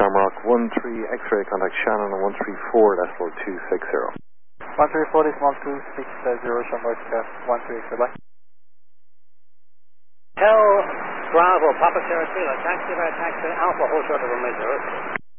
Shamrock 13 X-ray, contact Shannon on 134 decimal 260. 134 decimal 260 Shamrock 13 X-ray. Tell Bravo, Papa Sierra Kilo, taxi by taxi Alpha, hold short of Romeo 0.